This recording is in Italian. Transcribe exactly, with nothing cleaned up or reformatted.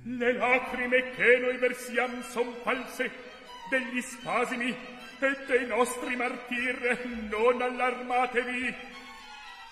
Le lacrime che noi versiam son false, degli spasimi e dei nostri martir, non allarmatevi.